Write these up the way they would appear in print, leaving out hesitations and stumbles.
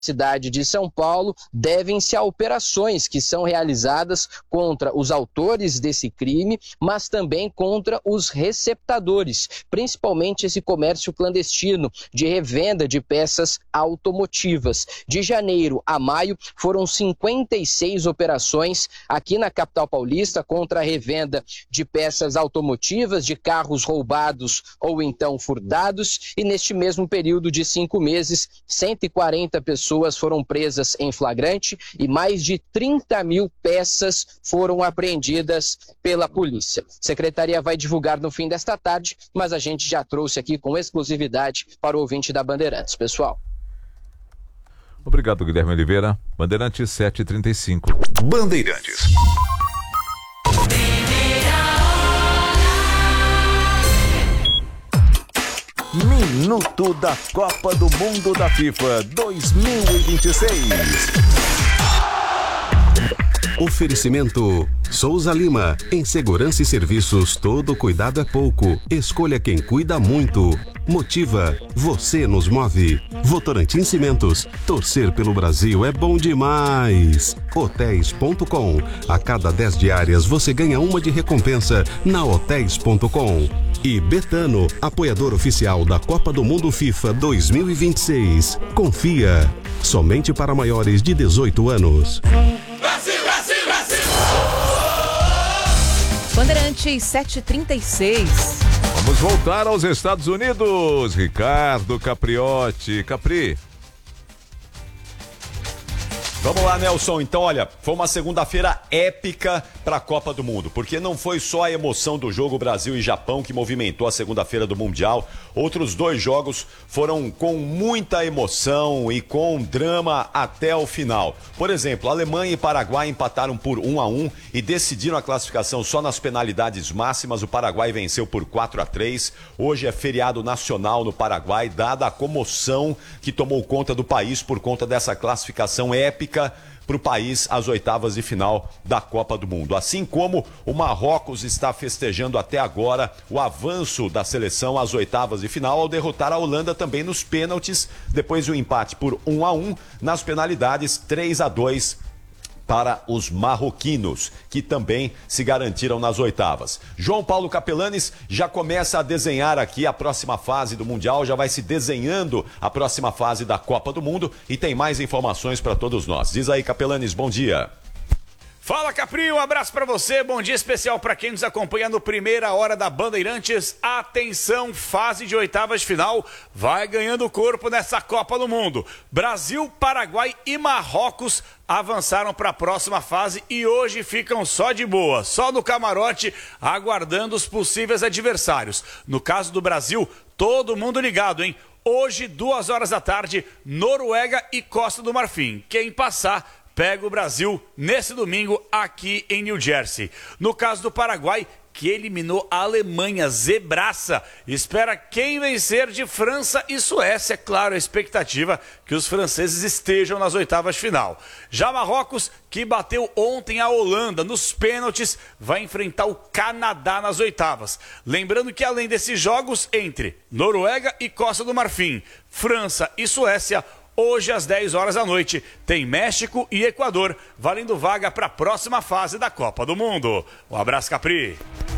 cidade de São Paulo, devem-se a operações que são realizadas contra os autores desse crime, mas também contra os receptadores, principalmente esse comércio clandestino de revenda de peças automotivas. De janeiro a maio, foram 56 operações aqui na capital paulista contra a revenda de peças automotivas, de carros roubados ou então furtados, e neste mesmo período de 5 meses, 140 pessoas foram presas em flagrante e mais de 30 mil peças foram apreendidas pela polícia. A secretaria vai divulgar no fim desta tarde, mas a gente já trouxe aqui com exclusividade para o ouvinte da Bandeirantes, pessoal. Obrigado, Guilherme Oliveira. Bandeirantes 7h35. Bandeirantes. Minuto da Copa do Mundo da FIFA 2026. Oferecimento Souza Lima. Em segurança e serviços, todo cuidado é pouco. Escolha quem cuida muito. Motiva. Você nos move. Votorantim Cimentos. Torcer pelo Brasil é bom demais. Hotéis.com. A cada 10 diárias você ganha uma de recompensa na Hotéis.com. E Betano, apoiador oficial da Copa do Mundo FIFA 2026. Confia. Somente para maiores de 18 anos. Brasil, Brasil, Brasil! Bandeirantes 7h36. Vamos voltar aos Estados Unidos. Ricardo Capriotti. Capri. Vamos lá, Nelson. Então, olha, foi uma segunda-feira épica para a Copa do Mundo, porque não foi só a emoção do jogo Brasil e Japão que movimentou a segunda-feira do Mundial. Outros 2 jogos foram com muita emoção e com drama até o final. Por exemplo, Alemanha e Paraguai empataram por 1-1 e decidiram a classificação só nas penalidades máximas. O Paraguai venceu por 4-3. Hoje é feriado nacional no Paraguai, dada a comoção que tomou conta do país por conta dessa classificação épica para o país às oitavas de final da Copa do Mundo. Assim como o Marrocos está festejando até agora o avanço da seleção às oitavas de final ao derrotar a Holanda também nos pênaltis, depois de um empate por 1-1, nas penalidades 3-2 para os marroquinos, que também se garantiram nas oitavas. João Paulo Capelanes já começa a desenhar aqui a próxima fase do Mundial, já vai se desenhando a próxima fase da Copa do Mundo e tem mais informações para todos nós. Diz aí, Capelanes, bom dia. Fala, Capri, um abraço para você, bom dia especial para quem nos acompanha no Primeira Hora da Bandeirantes. Atenção, fase de oitavas de final vai ganhando corpo nessa Copa do Mundo. Brasil, Paraguai e Marrocos avançaram para a próxima fase e hoje ficam só de boa, só no camarote, aguardando os possíveis adversários. No caso do Brasil, todo mundo ligado, hein? Hoje, 2h da tarde, Noruega e Costa do Marfim. Quem passar pega o Brasil nesse domingo aqui em New Jersey. No caso do Paraguai, que eliminou a Alemanha, zebraça, espera quem vencer de França e Suécia. Claro, a expectativa que os franceses estejam nas oitavas de final. Já Marrocos, que bateu ontem a Holanda nos pênaltis, vai enfrentar o Canadá nas oitavas. Lembrando que além desses jogos entre Noruega e Costa do Marfim, França e Suécia, hoje, às 10h da noite, tem México e Equador, valendo vaga para a próxima fase da Copa do Mundo. Um abraço, Capri.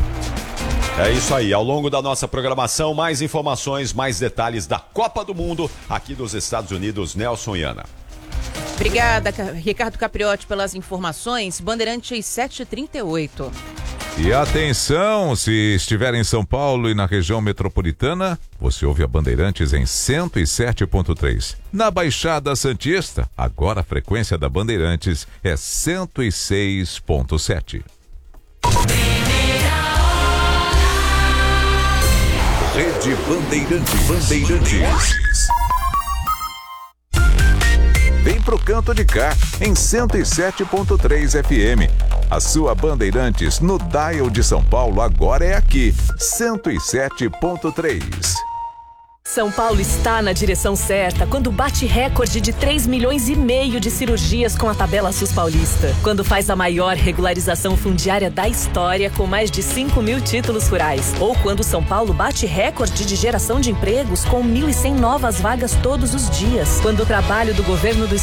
É isso aí, ao longo da nossa programação, mais informações, mais detalhes da Copa do Mundo aqui dos Estados Unidos. Nelson e Ana. Obrigada, Ricardo Capriotti, pelas informações. Bandeirantes 7h38. E atenção, se estiver em São Paulo e na região metropolitana, você ouve a Bandeirantes em 107.3. Na Baixada Santista, agora a frequência da Bandeirantes é 106.7. Rede Bandeirantes. Vem pro canto de cá, em 107.3 FM. A sua Bandeirantes no dial de São Paulo agora é aqui, 107.3. São Paulo está na direção certa quando bate recorde de 3,5 milhões de cirurgias com a tabela SUS paulista. Quando faz a maior regularização fundiária da história com mais de 5 mil títulos rurais. Ou quando São Paulo bate recorde de geração de empregos com 1.100 novas vagas todos os dias. Quando o trabalho do governo do